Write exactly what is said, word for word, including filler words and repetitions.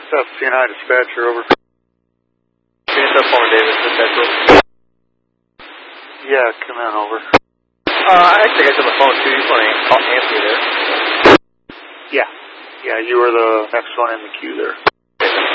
South C N I dispatcher, over. Finish up calling Davis, dispatcher. Yeah, come in, over. Uh, actually, I got you on the phone too. You just want to answer me there. Yeah. Yeah, you were the next one in the queue there.